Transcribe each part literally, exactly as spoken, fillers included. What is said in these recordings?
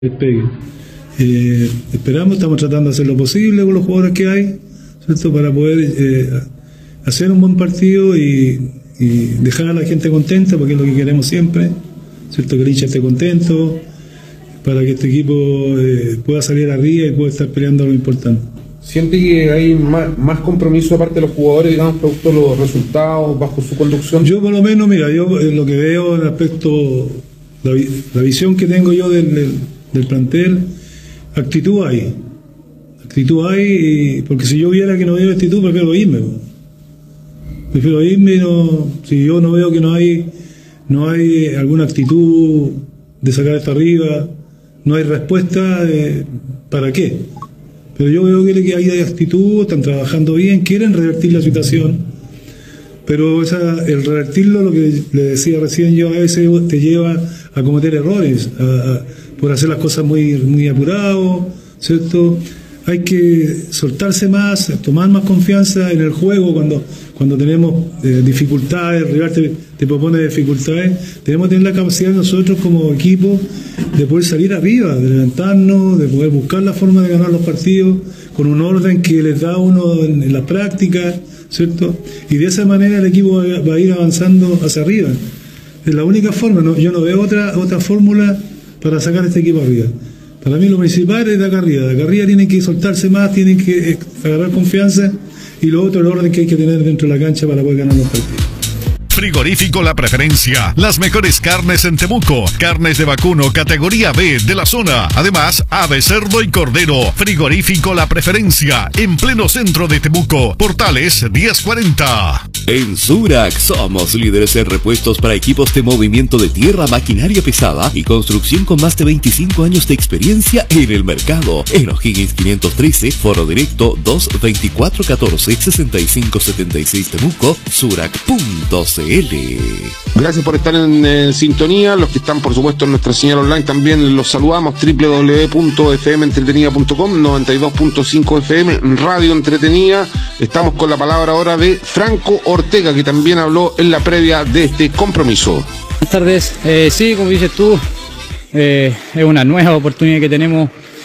despegue. Eh, esperamos, estamos tratando de hacer lo posible con los jugadores que hay, ¿cierto? Para poder eh, hacer un buen partido y, y dejar a la gente contenta, porque es lo que queremos siempre, ¿cierto? Que el hincha esté contento, para que este equipo eh, pueda salir arriba y pueda estar peleando lo importante. ¿Siente que hay más, más compromiso aparte de los jugadores, digamos, producto de los resultados, bajo su conducción? Yo por lo menos, mira, yo eh, lo que veo en aspecto, la, la visión que tengo yo del, del, del plantel, actitud hay, actitud hay, y, porque si yo viera que no veo actitud, prefiero irme, prefiero irme, no, si yo no veo que no hay, no hay alguna actitud de sacar esto arriba, no hay respuesta, eh, ¿para qué? Pero yo veo que hay actitud, están trabajando bien, quieren revertir la situación, pero esa, el revertirlo, lo que le decía recién yo, a veces te lleva a cometer errores, a, a, por hacer las cosas muy, muy apurado, ¿cierto? Hay que soltarse más, tomar más confianza en el juego cuando, cuando tenemos eh, dificultades, el rival te, te propone dificultades, tenemos que tener la capacidad nosotros como equipo de poder salir arriba, de levantarnos, de poder buscar la forma de ganar los partidos con un orden que les da uno en, en la práctica, ¿cierto? Y de esa manera el equipo va, va a ir avanzando hacia arriba. Es la única forma, ¿no? Yo no veo otra, otra fórmula para sacar a este equipo arriba. Para mí lo principal es de acá arriba. De acá arriba tienen que soltarse más, tienen que agarrar confianza, y lo otro, el orden que hay que tener dentro de la cancha para poder ganar los partidos. Frigorífico La Preferencia, las mejores carnes en Temuco, carnes de vacuno categoría B de la zona, además ave, cerdo y cordero. Frigorífico La Preferencia, en pleno centro de Temuco, Portales diez cuarenta. En Surac somos líderes en repuestos para equipos de movimiento de tierra, maquinaria pesada y construcción con más de veinticinco años de experiencia en el mercado. En O'Higgins quinientos trece, Foro Directo dos veinticuatro catorce sesenta y cinco setenta y seis Temuco, surac punto c l. Gracias por estar en, en sintonía. Los que están, por supuesto, en nuestra señal online también los saludamos. doble u doble u doble u punto f m entretenida punto com, noventa y dos punto cinco F M, Radio Entretenida. Estamos con la palabra ahora de Franco Ortega, que también habló en la previa de este compromiso. Buenas tardes. Eh, sí, como dices tú, eh, es una nueva oportunidad que tenemos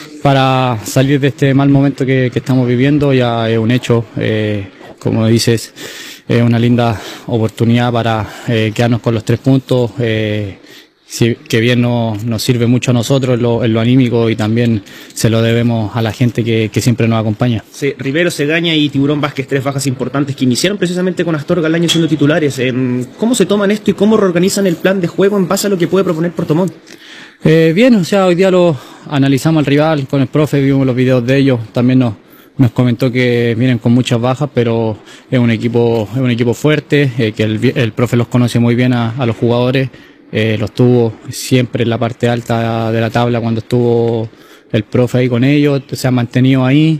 para salir de este mal momento que, que estamos viviendo. Ya es un hecho, eh, como dices, es una linda oportunidad para eh, quedarnos con los tres puntos, eh, si, que bien nos, nos sirve mucho a nosotros en lo, en lo anímico, y también se lo debemos a la gente que, que siempre nos acompaña. Sí, Rivero, Segaña y Tiburón Vázquez, tres bajas importantes que iniciaron precisamente con Astorga el año siendo titulares. Eh, ¿Cómo se toman esto y cómo reorganizan el plan de juego en base a lo que puede proponer Puerto Montt? Eh, bien, o sea, hoy día lo analizamos al rival con el profe, vimos los videos de ellos, también nos Nos comentó que vienen con muchas bajas, pero es un equipo, es un equipo fuerte, eh, que el, el profe los conoce muy bien a, a los jugadores, eh, los tuvo siempre en la parte alta de la tabla cuando estuvo el profe ahí con ellos, se ha mantenido ahí,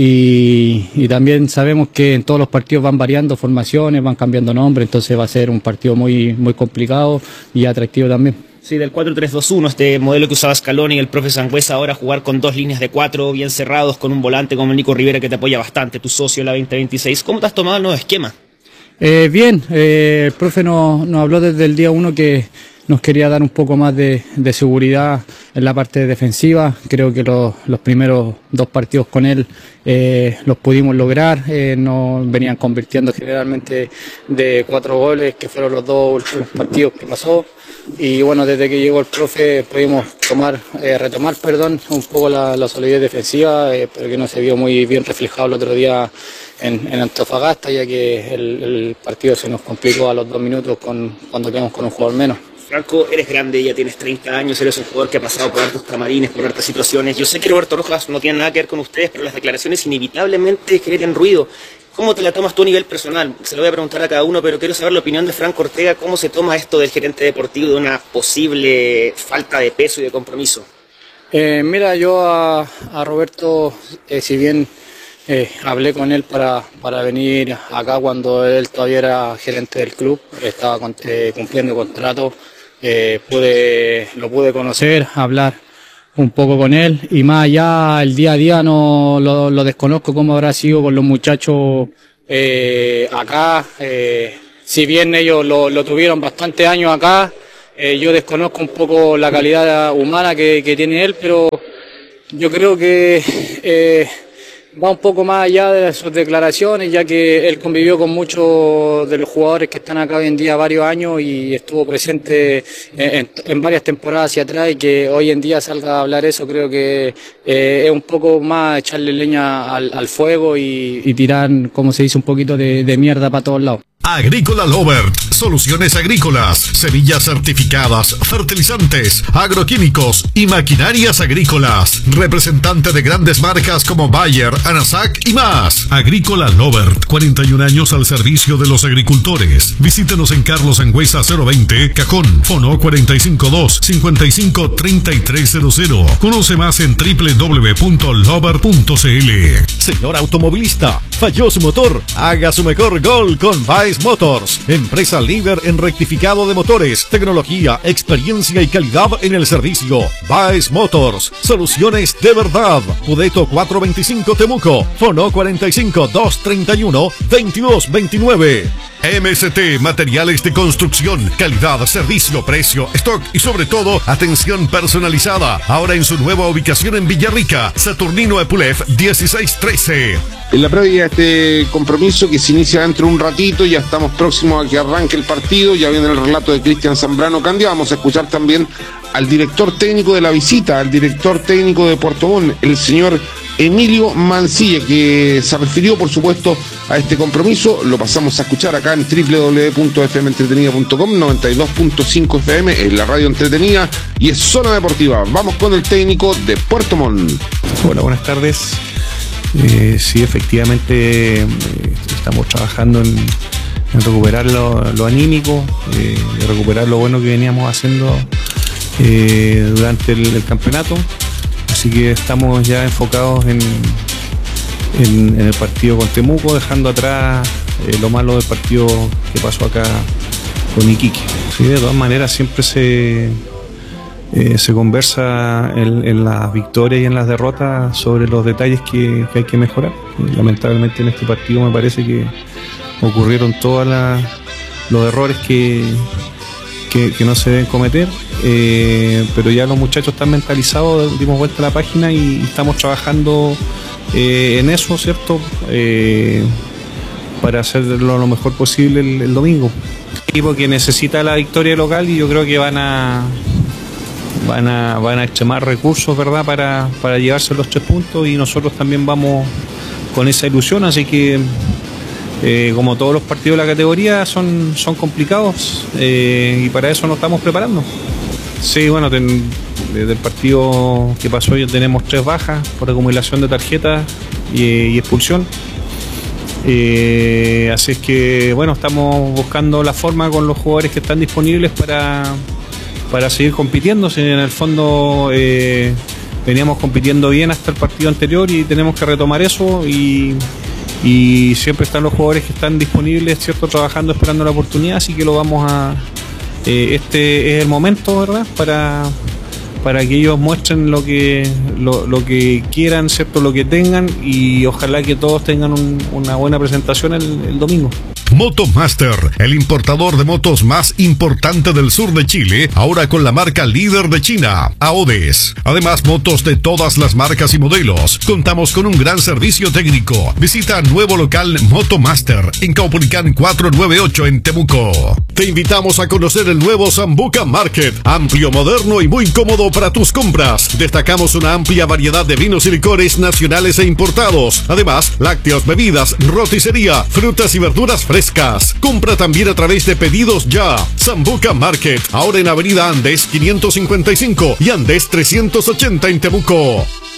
y, y también sabemos que en todos los partidos van variando formaciones, van cambiando nombres, entonces va a ser un partido muy, muy complicado y atractivo también. Sí, del cuatro tres dos uno, este modelo que usaba Scaloni y el profe Sangüesa, ahora jugar con dos líneas de cuatro bien cerrados, con un volante como Nico Rivera que te apoya bastante, tu socio en la veinte veintiséis. ¿Cómo te has tomado el nuevo esquema? Eh, bien, eh, el profe nos, nos habló desde el día uno que nos quería dar un poco más de, de seguridad en la parte defensiva. Creo que los, los primeros dos partidos con él eh, los pudimos lograr, eh, nos venían convirtiendo generalmente de cuatro goles, que fueron los dos últimos partidos que pasó. Y bueno, desde que llegó el profe pudimos tomar, eh, retomar perdón, un poco la, la solidez defensiva, eh, pero que no se vio muy bien reflejado el otro día en, en Antofagasta, ya que el, el partido se nos complicó a los dos minutos con, cuando quedamos con un jugador menos. Franco, eres grande, ya tienes treinta años, eres un jugador que ha pasado por hartos camarines, por hartas situaciones. Yo sé que Roberto Rojas no tiene nada que ver con ustedes, pero las declaraciones inevitablemente generan ruido. ¿Cómo te la tomas tú a nivel personal? Se lo voy a preguntar a cada uno, pero quiero saber la opinión de Franco Ortega. ¿Cómo se toma esto del gerente deportivo de una posible falta de peso y de compromiso? Eh, mira, yo a, a Roberto, eh, si bien eh, hablé con él para, para venir acá cuando él todavía era gerente del club, estaba con, eh, cumpliendo contrato, eh, pude, lo pude conocer, hablar un poco con él, y más allá el día a día no lo, lo desconozco cómo habrá sido con los muchachos eh, acá, eh, si bien ellos lo, lo tuvieron bastantes años acá, Eh, yo desconozco un poco la calidad humana que, que tiene él, pero yo creo que eh, va un poco más allá de sus declaraciones, ya que él convivió con muchos de los jugadores que están acá hoy en día varios años y estuvo presente en, en varias temporadas hacia atrás, y que hoy en día salga a hablar eso, creo que eh, es un poco más echarle leña al, al fuego y, y tirar, como se dice, un poquito de, de mierda para todos lados. Agrícola Lovert, soluciones agrícolas, semillas certificadas, fertilizantes, agroquímicos y maquinarias agrícolas. Representante de grandes marcas como Bayer, Anasac y más. Agrícola Lovert, cuarenta y un años al servicio de los agricultores. Visítenos en Carlos Sangüesa cero veinte, Cajón, Fono cuatro cinco dos, cinco cinco tres tres cero cero. Conoce más en doble u doble u doble u punto lovert punto c l. Señor automovilista, falló su motor, haga su mejor gol con Baez Motors, empresa líder en rectificado de motores, tecnología, experiencia y calidad en el servicio. Baez Motors, soluciones de verdad. Pudeto cuatrocientos veinticinco Temuco, Fono cuarenta y cinco, doscientos treinta y uno, veintidós veintinueve. M S T Materiales de Construcción, calidad, servicio, precio, stock y sobre todo atención personalizada. Ahora en su nueva ubicación en Villarrica, Saturnino Epulef dieciséis trece. En la previa de este compromiso que se inicia dentro de un ratito, ya estamos próximos a que arranque el partido, ya viene el relato de Cristian Zambrano Candia. Vamos a escuchar también al director técnico de la visita, al director técnico de Puerto Montt, el señor Emilio Mancilla, que se refirió por supuesto a este compromiso. Lo pasamos a escuchar acá en doble u doble u doble u punto f m entretenida punto com, noventa y dos punto cinco F M, en la radio entretenida, y es Zona Deportiva. Vamos con el técnico de Puerto Montt. Hola, buenas tardes. Eh, sí, efectivamente eh, estamos trabajando en, en recuperar lo, lo anímico, eh, y recuperar lo bueno que veníamos haciendo eh, durante el, el campeonato. Así que estamos ya enfocados en, en, en el partido con Temuco, dejando atrás eh, lo malo del partido que pasó acá con Iquique. Sí, de todas maneras siempre se, eh, se conversa en, en las victorias y en las derrotas sobre los detalles que, que hay que mejorar. Y lamentablemente en este partido me parece que ocurrieron todos los errores que, que, que no se deben cometer. Eh, pero ya los muchachos están mentalizados, dimos vuelta a la página y estamos trabajando eh, en eso, ¿cierto? Eh, para hacerlo lo mejor posible el, el domingo. Equipo que necesita la victoria local y yo creo que van a van a, van a extremar recursos, ¿verdad? Para, para llevarse los tres puntos, y nosotros también vamos con esa ilusión, así que Eh, como todos los partidos de la categoría son, son complicados, eh, y para eso nos estamos preparando. Sí, bueno, ten, desde el partido que pasó hoy tenemos tres bajas por acumulación de tarjetas y, y expulsión. Eh, así es que bueno, estamos buscando la forma con los jugadores que están disponibles para, para seguir compitiendo. Si en el fondo eh, veníamos compitiendo bien hasta el partido anterior y tenemos que retomar eso, y y siempre están los jugadores que están disponibles, ¿cierto?, trabajando, esperando la oportunidad, así que lo vamos a eh, este es el momento, ¿verdad?, para para que ellos muestren lo que lo, lo que quieran, ¿cierto?, lo que tengan, y ojalá que todos tengan un, una buena presentación el, el domingo. Motomaster, el importador de motos más importante del sur de Chile, ahora con la marca líder de China, Aodes. Además, motos de todas las marcas y modelos. Contamos con un gran servicio técnico. Visita nuevo local Motomaster en Caupolicán cuatrocientos noventa y ocho en Temuco. Te invitamos a conocer el nuevo Sambuca Market, amplio, moderno y muy cómodo para tus compras. Destacamos una amplia variedad de vinos y licores nacionales e importados. Además, lácteos, bebidas, roticería, frutas y verduras frescas. Compra también a través de Pedidos Ya. Sambuca Market, ahora en Avenida Andes quinientos cincuenta y cinco y Andes trescientos ochenta en Temuco.